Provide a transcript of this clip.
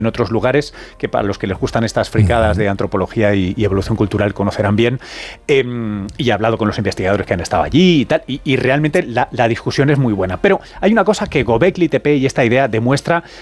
en otros lugares, que para los que les gustan estas fricadas de antropología y evolución cultural conocerán bien, y he hablado con los investigadores que han estado allí y tal, y realmente la discusión es muy buena. Pero hay una cosa que Göbekli Tepe y esta idea demuestra